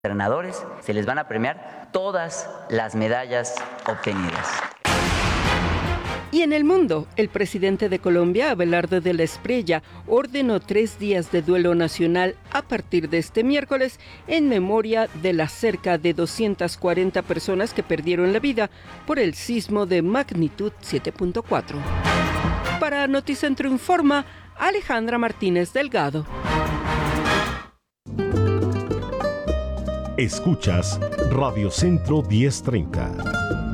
entrenadores se les van a premiar todas las medallas obtenidas. Y en el mundo, el presidente de Colombia, Abelardo de la Espriella, ordenó 3 días de duelo nacional a partir de este miércoles en memoria de las cerca de 240 personas que perdieron la vida por el sismo de magnitud 7.4. Para Noticentro Informa, Alejandra Martínez Delgado. Escuchas Radio Centro 1030.